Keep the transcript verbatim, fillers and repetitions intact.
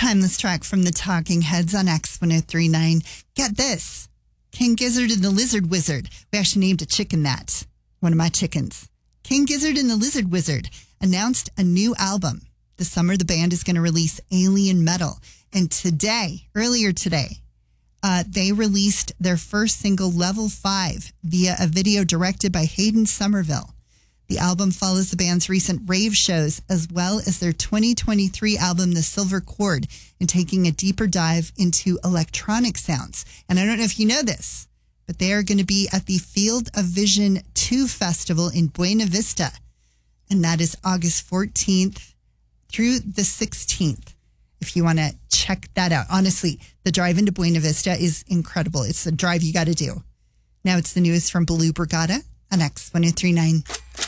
Timeless track from the Talking Heads on X one oh three point nine. Get this. King Gizzard and the Lizard Wizard. We actually named a chicken that. One of my chickens. King Gizzard and the Lizard Wizard announced a new album. This summer, the band is going to release Alien Metal. And today, earlier today, uh, they released their first single, Level five, via a video directed by Hayden Somerville. The album follows the band's recent rave shows, as well as their twenty twenty-three album, The Silver Chord, and taking a deeper dive into electronic sounds. And I don't know if you know this, but they are going to be at the Field of Vision two Festival in Buena Vista. And that is August fourteenth through the sixteenth. If you want to check that out. Honestly, the drive into Buena Vista is incredible. It's the drive you got to do. Now it's the news from Blue Brigada on X one oh three point nine.